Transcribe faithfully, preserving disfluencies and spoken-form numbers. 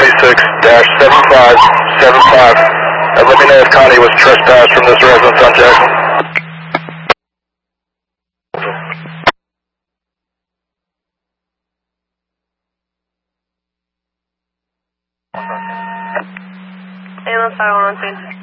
twenty-six dash seven five seven five. And let me know if Connie was trespassed from this residence on Jackson. Ambulance five one one,